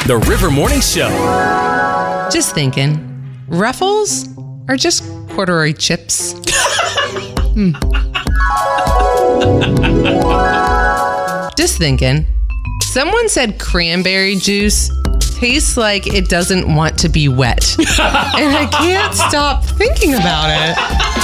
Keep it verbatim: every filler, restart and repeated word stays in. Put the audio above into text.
The River Morning Show. Just thinking, Ruffles are just corduroy chips. Hmm. Just thinking, someone said cranberry juice tastes like it doesn't want to be wet. And I can't stop thinking about it.